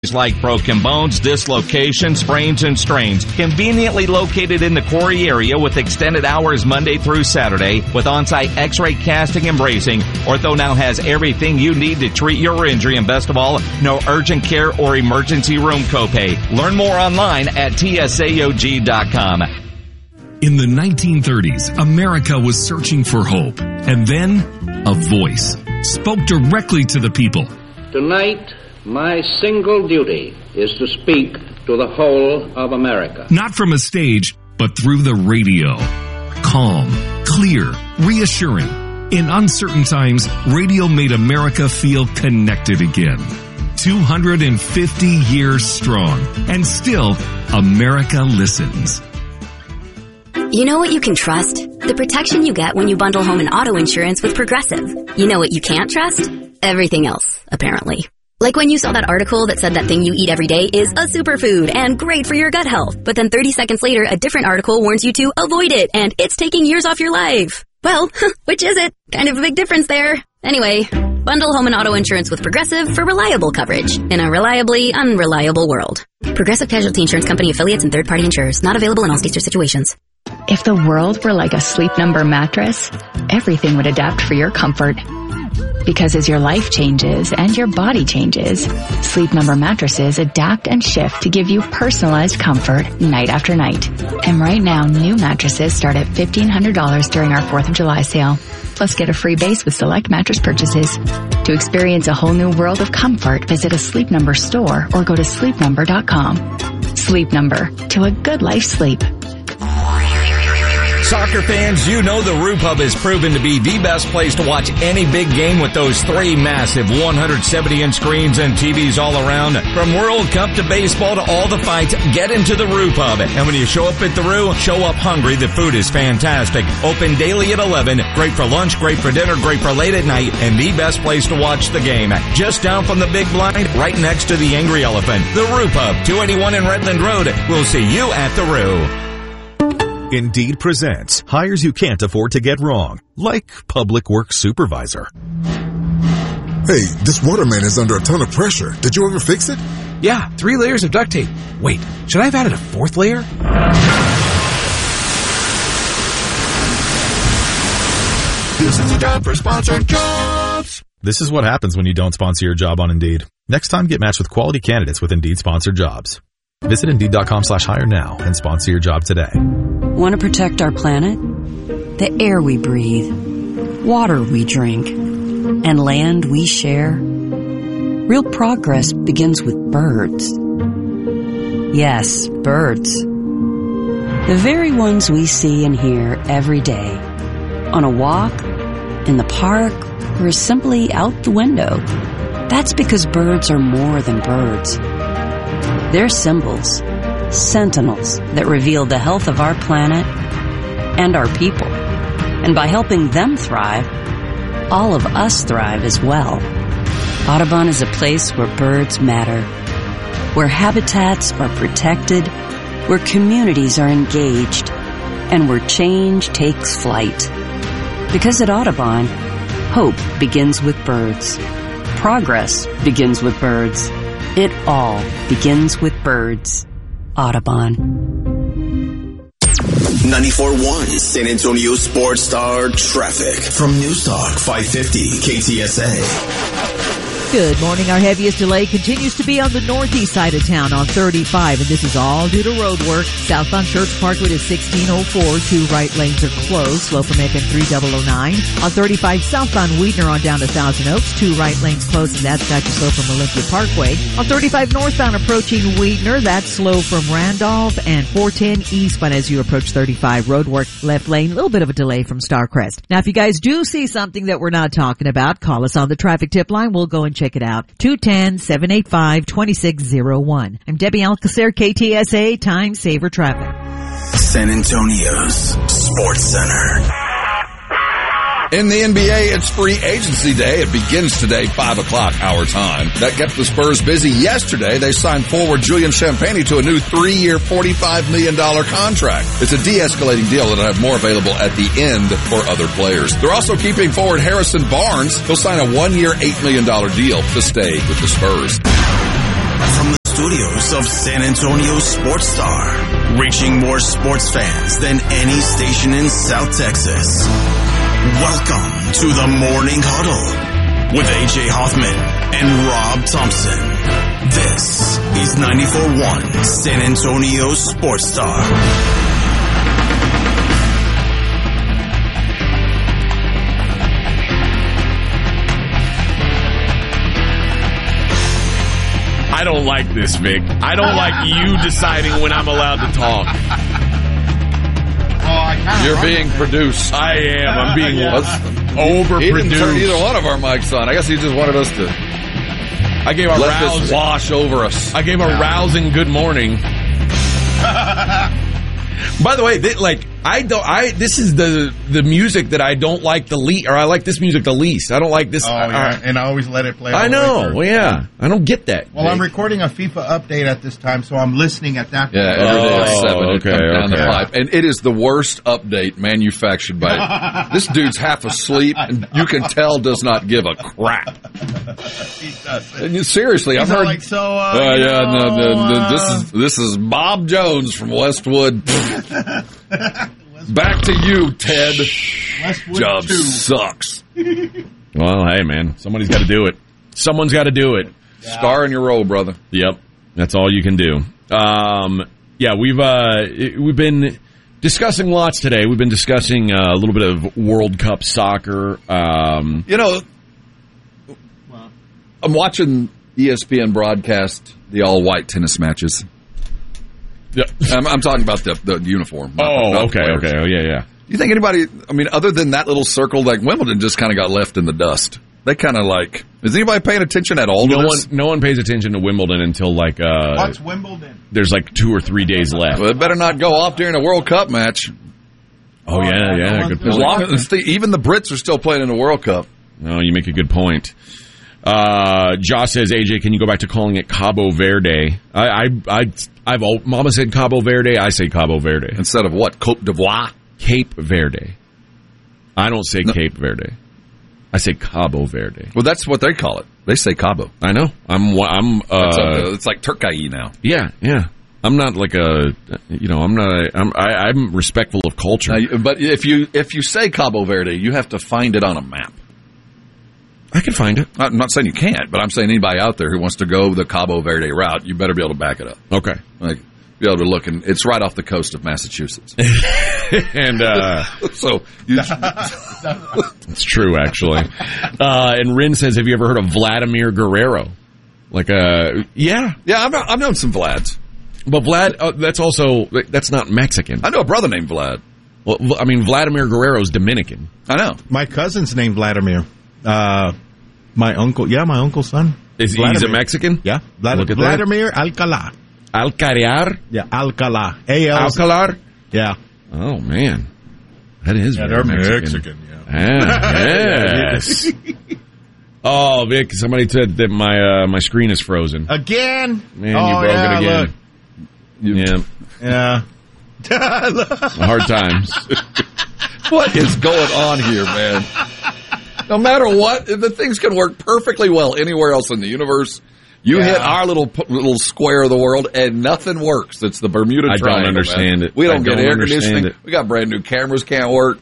like broken bones, dislocations, sprains, and strains. Conveniently located in the Quarry area with extended hours Monday through Saturday with on-site x-ray casting and bracing, Ortho now has everything you need to treat your injury, and best of all, no urgent care or emergency room copay. Learn more online at tsaog.com. In the 1930s, America was searching for hope, and then a voice spoke directly to the people. Tonight, my single duty is to speak to the whole of America. Not from a stage, but through the radio. Calm, clear, reassuring. In uncertain times, radio made America feel connected again. 250 years strong, and still, America listens. You know what you can trust? The protection you get when you bundle home and auto insurance with Progressive. You know what you can't trust? Everything else, apparently. Like when you saw that article that said that thing you eat every day is a superfood and great for your gut health. But then 30 seconds later, a different article warns you to avoid it and it's taking years off your life. Well, which is it? Kind of a big difference there. Anyway, bundle home and auto insurance with Progressive for reliable coverage in a reliably unreliable world. Progressive Casualty Insurance Company affiliates and third-party insurers. Not available in all states or situations. If the world were like a Sleep Number mattress, everything would adapt for your comfort. Because as your life changes and your body changes, Sleep Number mattresses adapt and shift to give you personalized comfort night after night. And right now, new mattresses start at $1,500 during our 4th of July sale. Plus get a free base with select mattress purchases. To experience a whole new world of comfort, visit a Sleep Number store or go to sleepnumber.com. Sleep Number, to a good life sleep. Soccer fans, you know the Roo Pub has proven to be the best place to watch any big game with those 3 massive 170-inch screens and TVs all around. From World Cup to baseball to all the fights, get into the Roo Pub. And when you show up at the Roo, show up hungry. The food is fantastic. Open daily at 11. Great for lunch, great for dinner, great for late at night, and the best place to watch the game. Just down from the big blind, right next to the Angry Elephant. The Roo Pub, 281 in Redland Road. We'll see you at the Roo. Indeed presents hires you can't afford to get wrong, like public works supervisor. Hey, this waterman is under a ton of pressure. Did you ever fix it? Yeah, 3 layers of duct tape. Wait, should I have added a 4th layer? This is the time for sponsored jobs. This is what happens when you don't sponsor your job on Indeed. Next time, get matched with quality candidates with Indeed sponsored jobs. Visit Indeed.com/hire now and sponsor your job today. Want to protect our planet? The air we breathe, water we drink, and land we share? Real progress begins with birds. Yes, birds. The very ones we see and hear every day. On a walk, in the park, or simply out the window. That's because birds are more than birds. They're symbols, sentinels that reveal the health of our planet and our people. And by helping them thrive, all of us thrive as well. Audubon is a place where birds matter, where habitats are protected, where communities are engaged, and where change takes flight. Because at Audubon, hope begins with birds. Progress begins with birds. It all begins with birds. Audubon. 94.1 San Antonio Sports Star traffic from Newstalk 550 KTSA. Good morning. Our heaviest delay continues to be on the northeast side of town on 35, and this is all due to road work. Southbound Church Parkway to 1604. 2 right lanes are closed. Slow from Macon 3009. On 35, southbound Weidner on down to Thousand Oaks. 2 right lanes closed, and that's got you slow from Olympia Parkway. On 35 northbound approaching Weidner, that's slow from Randolph, and 410 eastbound as you approach 35. Road work left lane, a little bit of a delay from Starcrest. Now, if you guys do see something that we're not talking about, call us on the traffic tip line. We'll go and check it out. 210-785-2601. I'm Debbie Alcacer, KTSA Time Saver Traffic. San Antonio's Sports Center. In the NBA, it's free agency day. It begins today, 5 o'clock our time. That kept the Spurs busy yesterday. They signed forward Julian Champagnie to a new 3-year, $45 million contract. It's a de-escalating deal that'll have more available at the end for other players. They're also keeping forward Harrison Barnes. He'll sign a 1-year, $8 million deal to stay with the Spurs. studios of San Antonio Sports Star, reaching more sports fans than any station in South Texas. Welcome to the Morning Huddle with A.J. Hoffman and Rob Thompson. This is 94.1 San Antonio Sports Star. I don't like this, Vic. I don't like you deciding when I'm allowed to talk. You're being produced. I am. I'm being overproduced. He didn't turn either one of our mics on. I guess he just wanted us to let this wash over us. I gave a rousing good morning. By the way, this is the music that I don't like the least, or I like this music the least. I don't like this. And I always let it play. I know. Well, yeah. I don't get that. Well, I'm recording a FIFA update at this time, so I'm listening at that point. Yeah, every day at 7. Okay, down the pipe. And it is the worst update manufactured by this dude's half asleep, and you can tell does not give a crap. He doesn't. And seriously, I've heard. Like, this is Bob Jones from Westwood. Back to you, Ted. Westwood Job 2. sucks. Well, hey, man. Somebody's got to do it. Someone's got to do it. Yeah. Star in your role, brother. Yep. That's all you can do. We've been discussing lots today. We've been discussing a little bit of World Cup soccer. I'm watching ESPN broadcast the all-white tennis matches. Yeah. I'm talking about the uniform. Not okay. Oh, yeah. You think anybody, other than that little circle, like Wimbledon just kind of got left in the dust. They kind of is anybody paying attention at all to this? No one pays attention to Wimbledon until what's Wimbledon? There's 2 or 3 days left. Well, it better not go off during a World Cup match. Oh, yeah, good point. Even the Brits are still playing in the World Cup. No, you make a good point. Josh says, AJ, can you go back to calling it Cabo Verde? Mama said Cabo Verde. I say Cabo Verde. Instead of what? Côte d'Ivoire? Cape Verde. I don't say Cape Verde. I say Cabo Verde. Well, that's what they call it. They say Cabo. I know. It's like Turkey now. Yeah. I'm not I'm respectful of culture. But if you say Cabo Verde, you have to find it on a map. I can find it. I'm not saying you can't, but I'm saying anybody out there who wants to go the Cabo Verde route, you better be able to back it up. Okay. Be able to look, and it's right off the coast of Massachusetts. And so it's true, actually. And Rin says, have you ever heard of Vladimir Guerrero? Yeah, I've known some Vlads. But Vlad, that's not Mexican. I know a brother named Vlad. Well, Vladimir Guerrero's Dominican. I know. My cousin's named Vladimir. My uncle's son. He's a Mexican? Yeah. Vladimir Alcalá. Alcalar? Yeah, Alcalá. Alcalar? Yeah. Oh, man. That is very Mexican. Yes. Oh, Vic, somebody said that my screen is frozen. Again? Man, you broke it again. Yeah. Hard times. What is going on here, man? No matter what, the things can work perfectly well anywhere else in the universe. You hit our little square of the world, and nothing works. It's the Bermuda Triangle. I don't understand it. We don't get air conditioning. We got brand new cameras, can't work.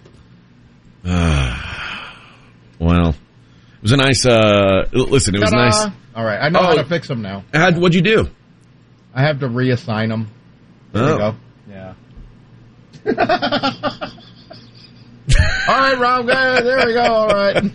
Well, it was a nice. Listen, it was nice. All right, I know how to fix them now. What'd you do? I have to reassign them. There we go. Yeah. All right, Rob. There we go. All right.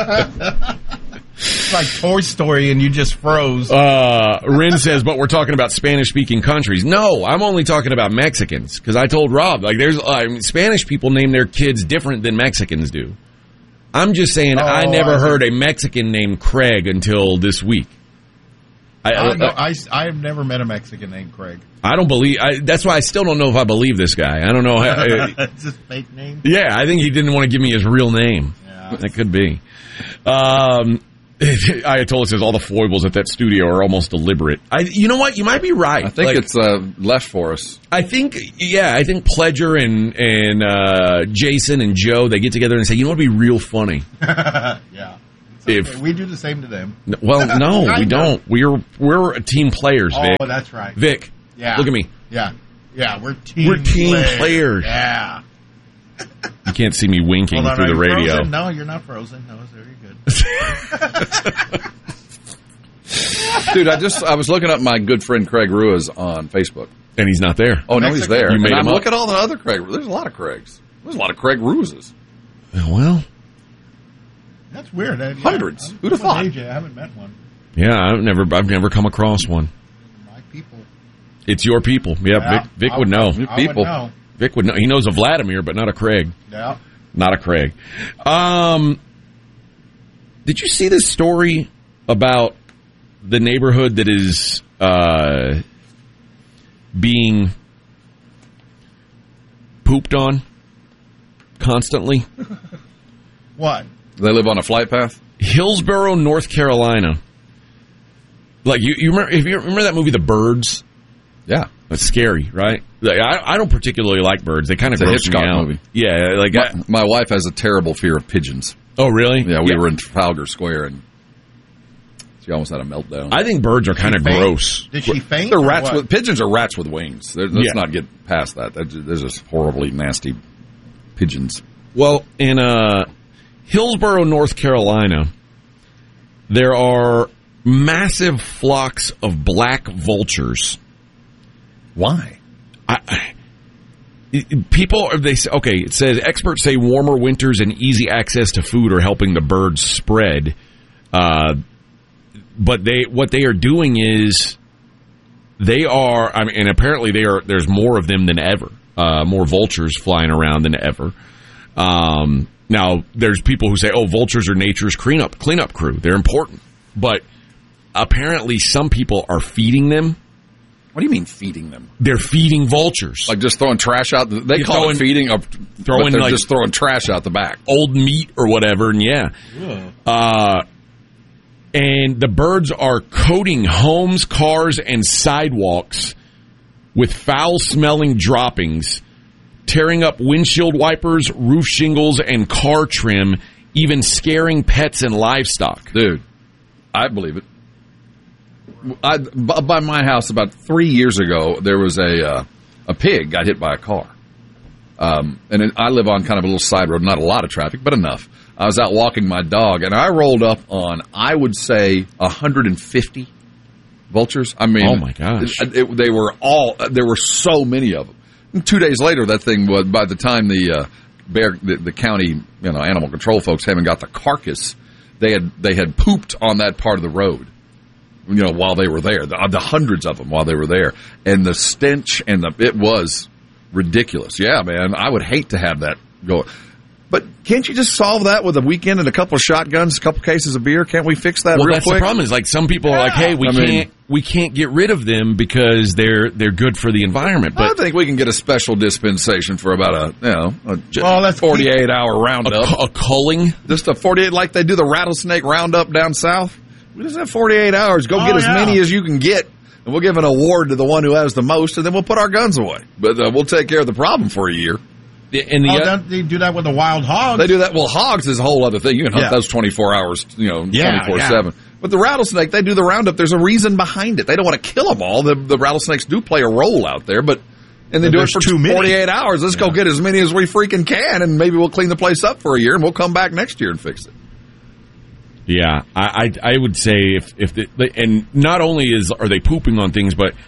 It's like Toy Story, and you just froze. Rin says, but we're talking about Spanish-speaking countries. No, I'm only talking about Mexicans, because I told Rob, there's Spanish people name their kids different than Mexicans do. I'm just saying I never heard a Mexican named Craig until this week. I have never met a Mexican named Craig. I don't believe. That's why I still don't know if I believe this guy. I don't know. It's his fake name? Yeah, I think he didn't want to give me his real name. Yeah. That could be. Ayatollah says all the foibles at that studio are almost deliberate. You know what? You might be right. I think it's left for us. I think Pledger and Jason and Joe, they get together and say, you know what would be real funny? Yeah. If we do the same to them. Well, no, we don't. We're team players, Vic. Oh, that's right. Vic, look at me. Yeah, we're team players. Yeah. You can't see me winking through the radio. Frozen? No, you're not frozen. No, it's very good. Dude, I was looking up my good friend Craig Ruiz on Facebook. And he's not there. Oh, no, he's there. You made him up? Look at all the other Craig. There's a lot of Craigs. There's a lot of Craig Ruizes. Well, that's weird. Hundreds. Who'd have thought? I haven't met one. Yeah, I've never come across one. My people. It's your people. Yeah, Vic would know. People. Would know. Vic would know. He knows a Vladimir, but not a Craig. Yeah. Not a Craig. Did you see this story about the neighborhood that is being pooped on constantly? What? They live on a flight path? Hillsborough, North Carolina. Like you remember? If you remember that movie, The Birds? Yeah, that's scary, right? Like, I don't particularly like birds. They kind of gross me out. Movie. Yeah, like my wife has a terrible fear of pigeons. Oh, really? Yeah, we were in Trafalgar Square and she almost had a meltdown. I think birds are kind of gross. Did she faint? They're rats with pigeons are rats with wings. Let's not get past that. They're just horribly nasty pigeons. Well, in Hillsborough, North Carolina, there are massive flocks of black vultures. Why? It says experts say warmer winters and easy access to food are helping the birds spread. But what they are doing is and apparently there's more of them than ever. More vultures flying around than ever. Now there's people who say, "Oh, vultures are nature's cleanup crew. They're important." But apparently some people are feeding them. What do you mean feeding them? They're feeding vultures. Like just throwing trash out. They call it feeding. They're just throwing trash out the back. Old meat or whatever, and and the birds are coating homes, cars, and sidewalks with foul-smelling droppings, tearing up windshield wipers, roof shingles, and car trim, even scaring pets and livestock. Dude, I believe it. By my house about 3 years ago, there was a pig got hit by a car. And I live on kind of a little side road, not a lot of traffic, but enough. I was out walking my dog, and I rolled up on, I would say, 150 vultures. I mean, oh my gosh. There were so many of them. And 2 days later, that thing was, by the time the county, animal control folks haven't got the carcass, they had pooped on that part of the road. While they were there, the hundreds of them while they were there, and the stench it was ridiculous. Yeah, man, I would hate to have that go. But can't you just solve that with a weekend and a couple of shotguns, a couple cases of beer? Can't we fix that real that's quick? The problem is, like, some people are like, hey, we can't get rid of them because they're good for the environment. But I think we can get a special dispensation for about a 48-hour roundup. A culling? Just a 48, like they do the rattlesnake roundup down south. We just have 48 hours. Go get as many as you can get, and we'll give an award to the one who has the most, and then we'll put our guns away. But we'll take care of the problem for a year. Don't they do that with the wild hogs? They do that. Well, hogs is a whole other thing. You can hunt those 24 hours, 24/7. But the rattlesnake, they do the roundup. There's a reason behind it. They don't want to kill them all. The rattlesnakes do play a role out there, and they do it for 48 hours. Let's go get as many as we freaking can, and maybe we'll clean the place up for a year, and we'll come back next year and fix it. Yeah, I would say and not only are they pooping on things, but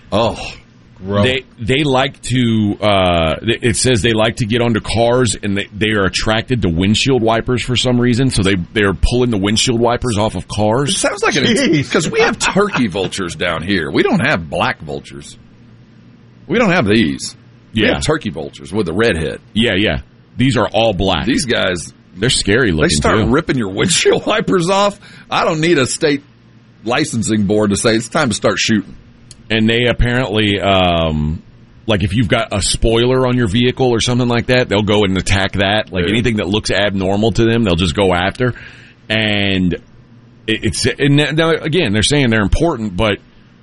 they like to. It says they like to get onto cars, and they are attracted to windshield wipers for some reason. So they are pulling the windshield wipers off of cars. It sounds like because we have turkey vultures down here. We don't have black vultures. We don't have these. We have turkey vultures with a red head. Yeah. These are all black. These guys. They're scary looking. They start ripping your windshield wipers off. I don't need a state licensing board to say it's time to start shooting. And they apparently, like if you've got a spoiler on your vehicle or something like that, they'll go and attack that. Like anything that looks abnormal to them, they'll just go after. And now again, they're saying they're important, but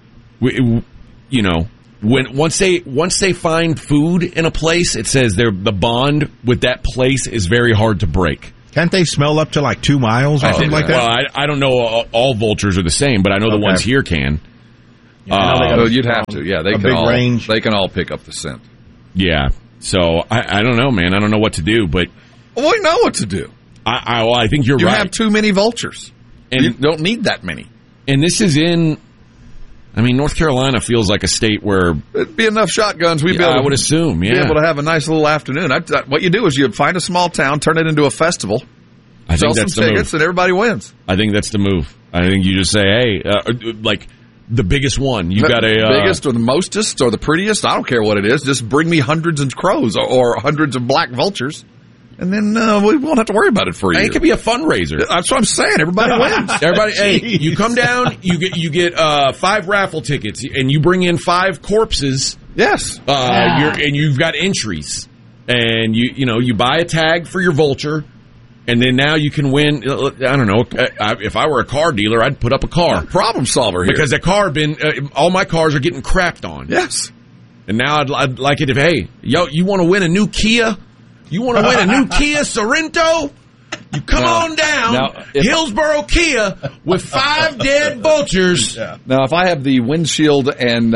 once they find food in a place, it says the bond with that place is very hard to break. Can't they smell up to like 2 miles or something like that? Well, I don't know all vultures are the same, but I know the ones here can. You'd have to. Yeah, they can all pick up the scent. Yeah. So I don't know, man. I don't know what to do, but we know what to do. I think you're right. You have too many vultures. And you don't need that many. And this is North Carolina feels like a state where it'd be enough shotguns. I would assume, be able to have a nice little afternoon. What you do is you find a small town, turn it into a festival, sell some tickets, and everybody wins. I think that's the move. I think you just say, hey, like the biggest one. You got a biggest or the mostest or the prettiest. I don't care what it is. Just bring me hundreds of crows or hundreds of black vultures. And then we won't have to worry about it for a year. It could be a fundraiser. That's what I'm saying. Everybody wins. Hey, you come down, you get 5 raffle tickets, and you bring in 5 corpses. Yes. And you've got entries, and you buy a tag for your vulture, and then now you can win. I don't know. If I were a car dealer, I'd put up a car. Problem solver here. Because all my cars are getting crapped on. Yes. And now I'd like it if you want to win a new Kia. You want to win a new Kia Sorento? You come on down, Hillsboro Kia, with 5 dead vultures. Yeah. Now, if I have the windshield and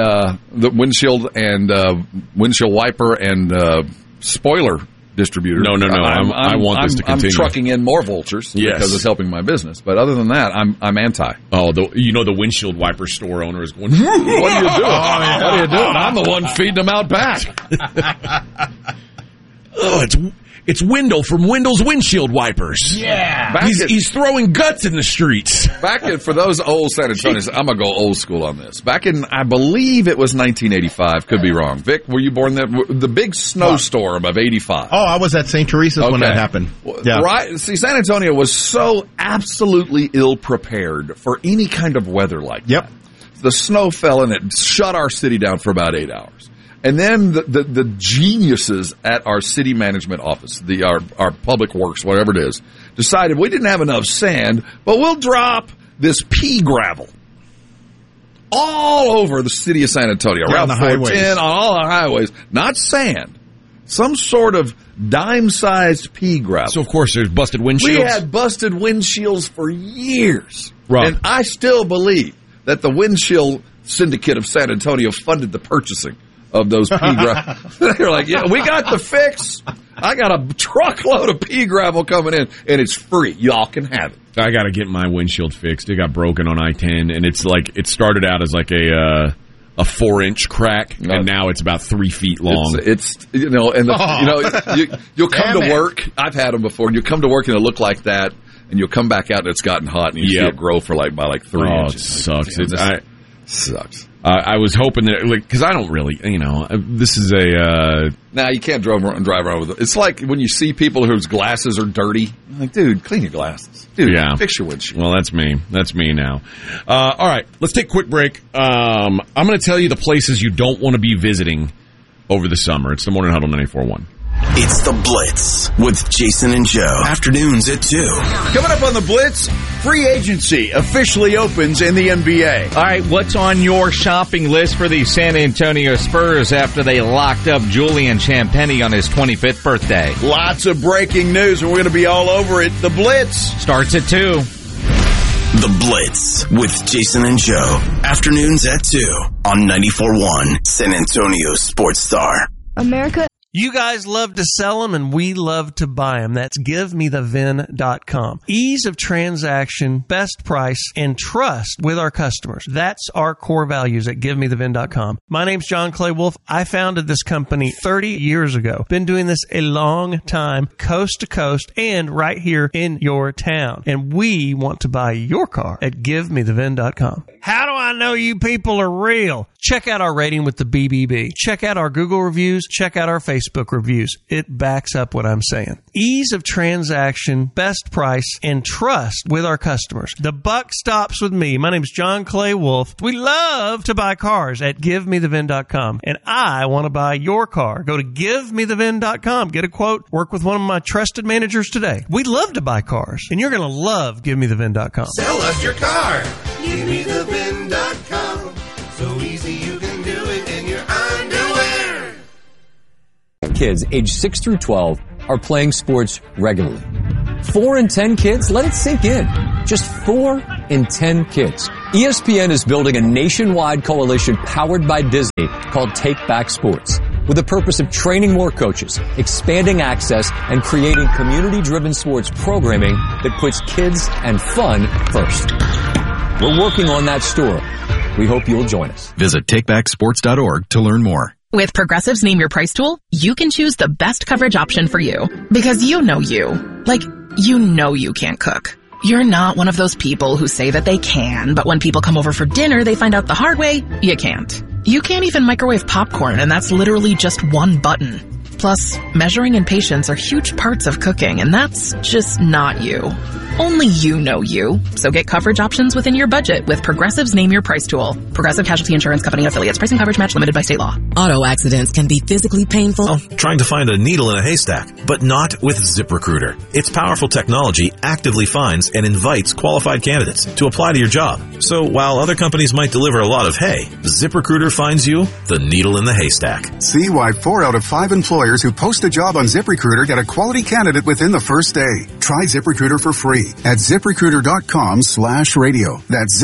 windshield wiper and spoiler distributor, no, I want this to continue. I'm trucking in more vultures because it's helping my business. But other than that, I'm anti. Oh, the windshield wiper store owner is going, what are you doing? What are you doing? I'm the one feeding them out back. Oh, it's Wendell from Wendell's Windshield Wipers. Yeah. He's throwing guts in the streets. For those old San Antonians, I'm going to go old school on this. Back in, I believe it was 1985. Could be wrong. Vic, were you born then? The big snowstorm of 85. Oh, I was at St. Teresa's when that happened. Yeah. Right. See, San Antonio was so absolutely ill-prepared for any kind of weather like that. The snow fell and it shut our city down for about 8 hours. And then the geniuses at our city management office, our public works, whatever it is, decided we didn't have enough sand, but we'll drop this pea gravel all over the city of San Antonio, around 410, on all the highways. Not sand, some sort of dime-sized pea gravel. So, of course, there's busted windshields. We had busted windshields for years. Rob. And I still believe that the windshield syndicate of San Antonio funded the purchasing of those pea gravel. They're like, yeah, we got the fix. I got a truckload of pea gravel coming in, and it's free. Y'all can have it. I got to get my windshield fixed. It got broken on I-10, and it's like it started out as like a 4-inch crack, and now it's about 3 feet long. You'll come to work. I've had them before, and you'll come to work and it'll look like that, and you'll come back out and it's gotten hot, and you see it grow for by 3 inches. It sucks. Sucks. I was hoping that, because I don't really, this is a... Nah, you can't drive around with it. It's like when you see people whose glasses are dirty. I'm like, dude, clean your glasses. Dude, fix your windshield. Well, that's me. That's me now. All right, let's take a quick break. I'm going to tell you the places you don't want to be visiting over the summer. It's the Morning Huddle 94.1. It's The Blitz with Jason and Joe. Afternoons at 2. Coming up on The Blitz, free agency officially opens in the NBA. All right, what's on your shopping list for the San Antonio Spurs after they locked up Julian Champagnie on his 25th birthday? Lots of breaking news, and we're going to be all over it. The Blitz starts at 2. The Blitz with Jason and Joe. Afternoons at 2 on 94.1 San Antonio Sports Star. America. You guys love to sell them, and we love to buy them. That's GiveMeTheVin.com. Ease of transaction, best price, and trust with our customers. That's our core values at GiveMeTheVin.com. My name's John Clay Wolf. I founded this company 30 years ago. Been doing this a long time, coast to coast, and right here in your town. And we want to buy your car at GiveMeTheVin.com. How do I know you people are real? Check out our rating with the BBB. Check out our Google reviews. Check out our Facebook reviews. It backs up what I'm saying. Ease of transaction, best price, and trust with our customers. The buck stops with me. My name's John Clay Wolf. We love to buy cars at GiveMeTheVin.com, and I want to buy your car. Go to GiveMeTheVin.com. Get a quote. Work with one of my trusted managers today. We love to buy cars, and you're going to love GiveMeTheVin.com. Sell us your car. GiveMeTheVin.com. So easy you can do it in your underwear. Kids aged 6 through 12 are playing sports regularly. 4 in 10 kids? Let it sink in. Just 4 in 10 kids. ESPN is building a nationwide coalition powered by Disney called Take Back Sports, with the purpose of training more coaches, expanding access, and creating community-driven sports programming that puts kids and fun first. We're working on that story. We hope you'll join us. Visit takebacksports.org to learn more. With Progressive's Name Your Price tool, you can choose the best coverage option for you. Because you know you. Like, you know you can't cook. You're not one of those people who say that they can, but when people come over for dinner, they find out the hard way, you can't. You can't even microwave popcorn, and that's literally just one button. Plus, measuring and patience are huge parts of cooking, and that's just not you. Only you know you. So get coverage options within your budget with Progressive's Name Your Price tool. Progressive Casualty Insurance Company affiliates. Pricing coverage match limited by state law. Auto accidents can be physically painful. Trying to find a needle in a haystack, but not with ZipRecruiter. Its powerful technology actively finds and invites qualified candidates to apply to your job. So while other companies might deliver a lot of hay, ZipRecruiter finds you the needle in the haystack. See why 4 out of 5 employers who post a job on ZipRecruiter get a quality candidate within the first day. Try ZipRecruiter for free at ZipRecruiter.com/radio. That's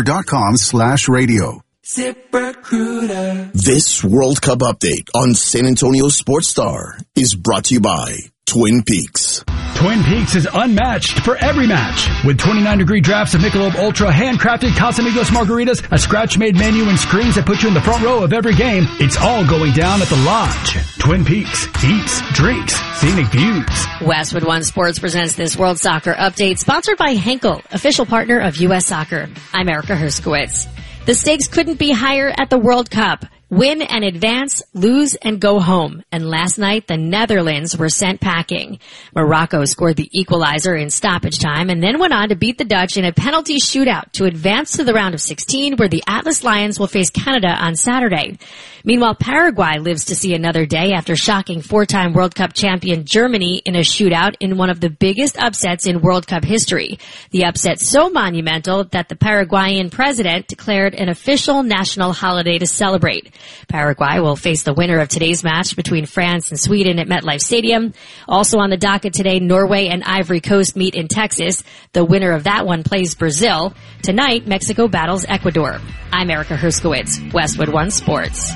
ZipRecruiter.com/radio. ZipRecruiter. This World Cup update on San Antonio Sports Star is brought to you by Twin Peaks. Twin Peaks is unmatched for every match. With 29-degree drafts of Michelob Ultra, handcrafted Casamigos margaritas, a scratch-made menu, and screens that put you in the front row of every game, it's all going down at the Lodge. Twin Peaks. Eats, drinks, scenic views. Westwood One Sports presents this World Soccer update, sponsored by Henkel, official partner of U.S. Soccer. I'm Erica Herskowitz. The stakes couldn't be higher at the World Cup. Win and advance, lose and go home. And last night, the Netherlands were sent packing. Morocco scored the equalizer in stoppage time and then went on to beat the Dutch in a penalty shootout to advance to the round of 16, where the Atlas Lions will face Canada on Saturday. Meanwhile, Paraguay lives to see another day after shocking 4-time World Cup champion Germany in a shootout in one of the biggest upsets in World Cup history. The upset so monumental that the Paraguayan president declared an official national holiday to celebrate. Paraguay will face the winner of today's match between France and Sweden at MetLife Stadium. Also on the docket today, Norway and Ivory Coast meet in Texas. The winner of that one plays Brazil. Tonight, Mexico battles Ecuador. I'm Erica Herskowitz, Westwood One Sports.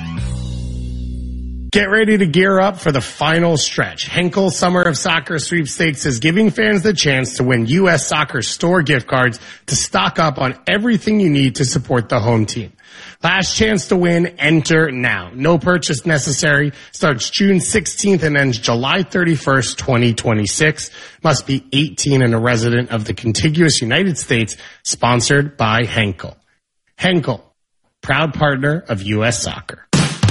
Get ready to gear up for the final stretch. Henkel Summer of Soccer Sweepstakes is giving fans the chance to win U.S. Soccer store gift cards to stock up on everything you need to support the home team. Last chance to win, enter now. No purchase necessary. Starts June 16th and ends July 31st, 2026. Must be 18 and a resident of the contiguous United States. Sponsored by Henkel. Henkel, proud partner of U.S. Soccer.